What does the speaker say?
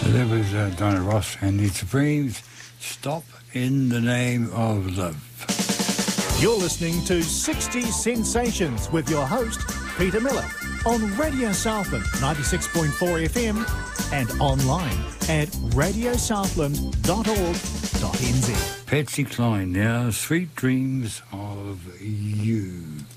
There was Donna Ross and the Supremes. Stop in the Name of Love. You're listening to 60 Sensations with your host, Peter Miller, on Radio Southland 96.4 FM and online at radiosouthland.org.nz. Patsy Cline now, Sweet Dreams of You.